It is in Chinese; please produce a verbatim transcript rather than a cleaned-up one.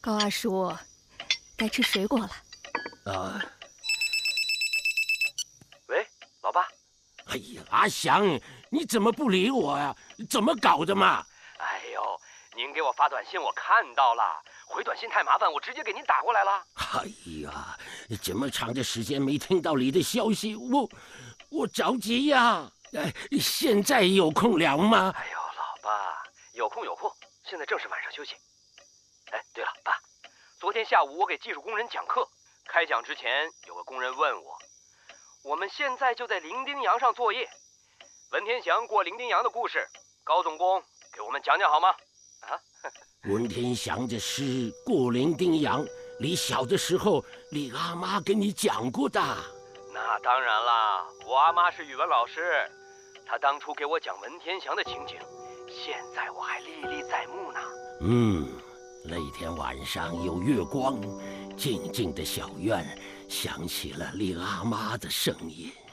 高二叔，该吃水果了。 啊， 喂，老爸。 哎呀，阿祥，你怎么不理我呀？怎么搞的嘛？ 哎呦，您给我发短信，我看到了，回短信太麻烦，我直接给您打过来了。 哎呀，这么长的时间没听到你的消息，我我着急呀！哎，现在有空聊吗？ 哎呦，老爸，有空有空，现在正是晚上休息。哎，对了，爸，昨天下午我给技术工人讲课，开讲之前有个工人问我，我们现在就在伶仃洋上作业，文天祥过伶仃洋的故事，高总工给我们讲讲好吗？啊？ 文天祥的诗《过伶仃洋》，你小的时候，你阿妈跟你讲过的。 那当然啦，我阿妈是语文老师，她当初给我讲文天祥的情景，现在我还历历在目呢。 嗯，那天晚上有月光，静静的小院，响起了你阿妈的声音。